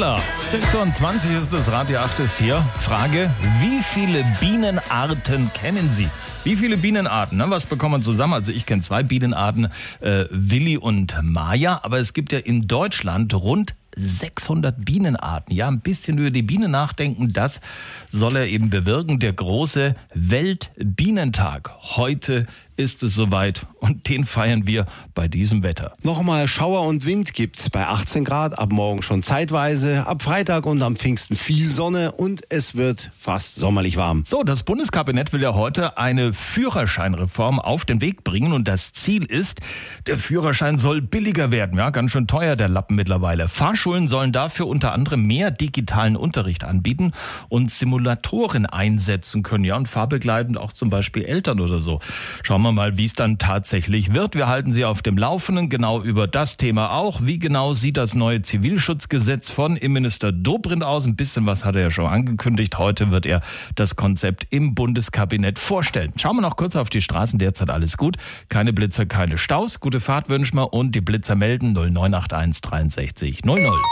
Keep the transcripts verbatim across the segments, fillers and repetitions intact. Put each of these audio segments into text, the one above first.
Hoppala, sechsundzwanzig ist das, Radio acht ist hier. Frage, wie viele Bienenarten kennen Sie? Wie viele Bienenarten? Ne? Was bekommen wir zusammen? Also ich kenne zwei Bienenarten, äh, Willi und Maja. Aber es gibt ja in Deutschland rund sechshundert Bienenarten. Ja, ein bisschen über die Biene nachdenken, das soll er eben bewirken. Der große Weltbienentag. Heute ist es soweit und den feiern wir bei diesem Wetter. Nochmal Schauer und Wind gibt's bei achtzehn Grad, ab morgen schon zeitweise, ab Freitag und am Pfingsten viel Sonne und es wird fast sommerlich warm. So, das Bundeskabinett will ja heute eine Führerscheinreform auf den Weg bringen und das Ziel ist, der Führerschein soll billiger werden. Ja, ganz schön teuer der Lappen mittlerweile. Fahrschulen sollen dafür unter anderem mehr digitalen Unterricht anbieten und Simulatoren einsetzen können. Ja, und fahrbegleitend auch zum Beispiel Eltern oder so. Schauen wir mal, wie es dann tatsächlich wird. Wir halten Sie auf dem Laufenden, genau über das Thema auch. Wie genau sieht das neue Zivilschutzgesetz von Innenminister Dobrindt aus? Ein bisschen was hat er ja schon angekündigt. Heute wird er das Konzept im Bundeskabinett vorstellen. Schauen wir noch kurz auf die Straßen. Derzeit alles gut. Keine Blitzer, keine Staus. Gute Fahrt wünschen wir und die Blitzer melden null neun acht eins dreiundsechzig null null.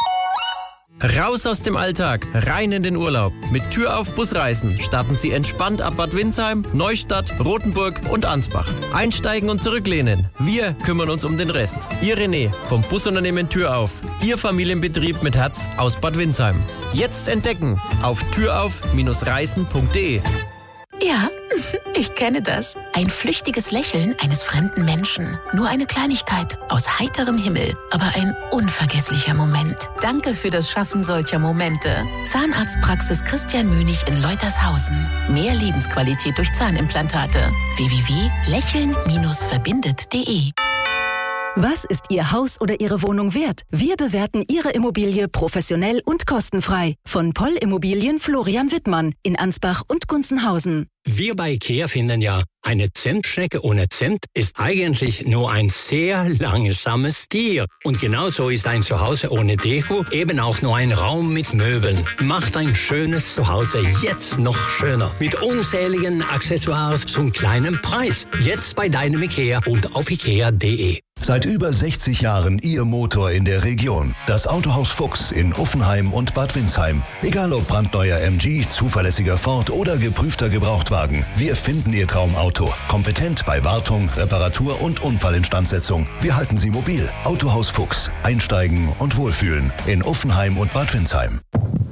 Raus aus dem Alltag, rein in den Urlaub. Mit Tür auf Busreisen starten Sie entspannt ab Bad Windsheim, Neustadt, Rothenburg und Ansbach. Einsteigen und zurücklehnen. Wir kümmern uns um den Rest. Ihr René vom Busunternehmen Tür auf. Ihr Familienbetrieb mit Herz aus Bad Windsheim. Jetzt entdecken auf türauf Reisen punkt de. Ja, ich kenne das. Ein flüchtiges Lächeln eines fremden Menschen. Nur eine Kleinigkeit aus heiterem Himmel, aber ein unvergesslicher Moment. Danke für das Schaffen solcher Momente. Zahnarztpraxis Christian Münig in Leutershausen. Mehr Lebensqualität durch Zahnimplantate. w w w punkt lächeln verbindet punkt de. Was ist Ihr Haus oder Ihre Wohnung wert? Wir bewerten Ihre Immobilie professionell und kostenfrei. Von Poll Immobilien Florian Wittmann in Ansbach und Gunzenhausen. Wir bei IKEA finden ja, eine Zentstrecke ohne Cent ist eigentlich nur ein sehr langsames Tier. Und genauso ist ein Zuhause ohne Deko eben auch nur ein Raum mit Möbeln. Macht ein schönes Zuhause jetzt noch schöner. Mit unzähligen Accessoires zum kleinen Preis. Jetzt bei deinem IKEA und auf ikea punkt de. Seit über sechzig Jahren Ihr Motor in der Region. Das Autohaus Fuchs in Uffenheim und Bad Windsheim. Egal ob brandneuer M G, zuverlässiger Ford oder geprüfter Gebrauchtwagen. Wir finden Ihr Traumauto. Kompetent bei Wartung, Reparatur und Unfallinstandsetzung. Wir halten Sie mobil. Autohaus Fuchs. Einsteigen und wohlfühlen. In Uffenheim und Bad Windsheim.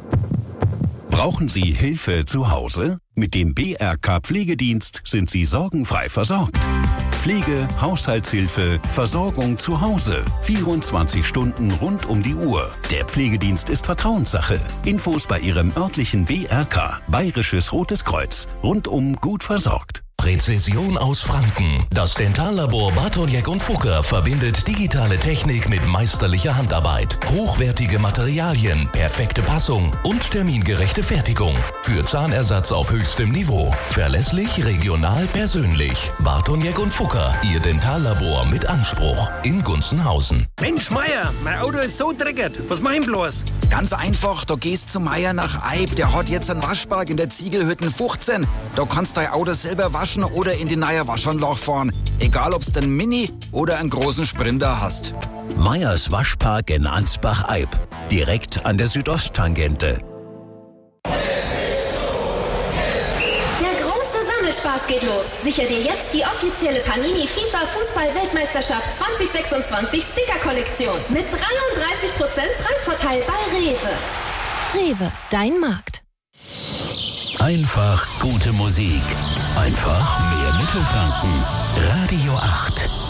Brauchen Sie Hilfe zu Hause? Mit dem B R K Pflegedienst sind Sie sorgenfrei versorgt. Pflege, Haushaltshilfe, Versorgung zu Hause. vierundzwanzig Stunden rund um die Uhr. Der Pflegedienst ist Vertrauenssache. Infos bei Ihrem örtlichen B R K. Bayerisches Rotes Kreuz. Rundum gut versorgt. Präzision aus Franken. Das Dentallabor Bartoniek und Fucker verbindet digitale Technik mit meisterlicher Handarbeit, hochwertige Materialien, perfekte Passung und termingerechte Fertigung. Für Zahnersatz auf höchstem Niveau. Verlässlich, regional, persönlich. Bartoniek und Fucker, Ihr Dentallabor mit Anspruch. In Gunzenhausen. Mensch, Meier, mein Auto ist so dreckig. Was mach ich bloß? Ganz einfach, da gehst zu Meier nach Eib. Der hat jetzt einen Waschpark in der Ziegelhütten fünfzehn. Da kannst du dein Auto selber waschen oder in die neue Waschanlage fahren. Egal, ob's den Mini oder einen großen Sprinter hast. Meyers Waschpark in Ansbach-Eib. Direkt an der Südosttangente. Der große Sammelspaß geht los. Sicher dir jetzt die offizielle Panini FIFA Fußball-Weltmeisterschaft zwanzig sechsundzwanzig Sticker-Kollektion. Mit dreiunddreißig Prozent Preisvorteil bei Rewe. Rewe, dein Markt. Einfach gute Musik. Einfach mehr Mittelfranken. Radio acht.